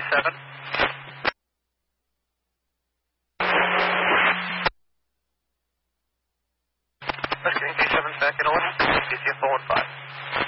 27. Rescuing 27 back in order. DCF 415.